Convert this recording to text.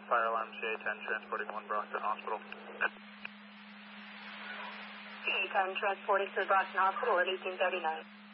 Fire alarm CA-10 transporting 1 Brockton Hospital. CA-10 transporting to Brockton Hospital at 1839.